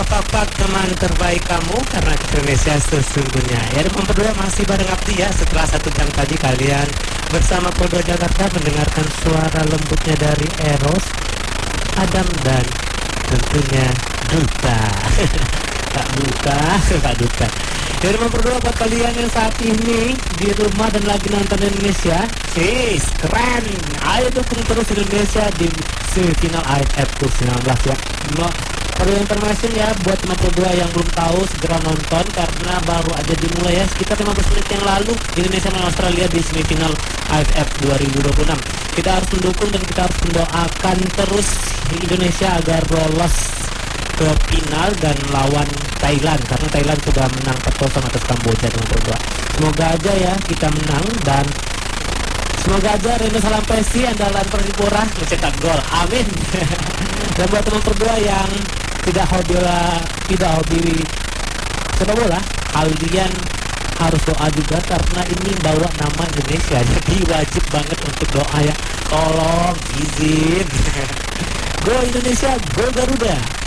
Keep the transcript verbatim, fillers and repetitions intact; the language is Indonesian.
pak-pak teman terbaik kamu, karena Indonesia sesungguhnya. Ya, teman berdua masih bareng Abdi ya. Setelah satu jam tadi kalian bersama Polda Jakarta mendengarkan suara lembutnya dari Eros, Adam, dan tentunya Duta. Kak Duta, Kak Duta. Ya, teman berdua, buat kalian yang saat ini di rumah dan lagi nonton Indonesia, sis, keren. Ayo dukung terus Indonesia di semifinal A F F U sembilan belas ya. No, for your information ya, buat teman berdua yang belum tahu, segera nonton karena baru aja dimulai ya. Sekitar lima belas menit yang lalu Indonesia melawan Australia di semifinal A F F dua ribu dua puluh enam. Kita harus mendukung dan kita harus mendoakan terus Indonesia agar lolos ke final dan lawan Thailand, karena Thailand sudah menang empat kosong atas Kamboja teman berdua. Semoga aja ya kita menang, dan semoga aja Reno Salampesi andalan Persipura mencetak gol. Amin. Dan buat teman berdua yang tidak hobi tidak hobi sepak bola, kalian harus doa juga karena ini bawa nama Indonesia. Jadi wajib banget untuk doa ya. Tolong izin. Go Indonesia, go Garuda.